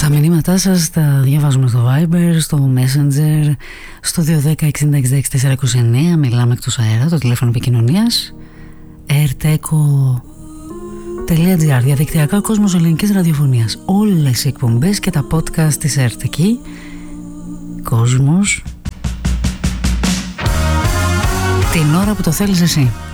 Τα μηνύματά σας τα διαβάζουμε στο Viber, στο Messenger, στο 210-60-66-429. Μιλάμε εκτός αέρα, το τηλέφωνο επικοινωνίας. erteco.gr, διαδικτυακά κόσμος ελληνικής ραδιοφωνίας. Όλες οι εκπομπές και τα podcast της ΕΡΤ εκεί. Κόσμος, την ώρα που το θέλεις εσύ.